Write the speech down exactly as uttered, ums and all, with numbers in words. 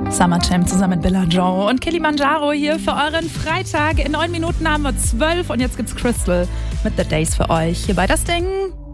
Summer Jam zusammen mit Billa Joe und Kilimanjaro hier für euren Freitag. In neun Minuten haben wir zwölf und jetzt gibt's Crystal mit The Days für euch hier bei Das Ding.